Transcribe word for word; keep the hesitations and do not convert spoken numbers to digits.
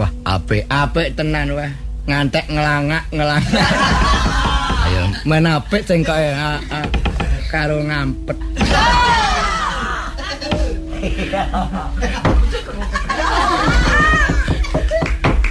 Wah, apik-apik tenan weh. Ngantek ngelangak ngelangak. Ayo, men apik sing kok karo ngampet.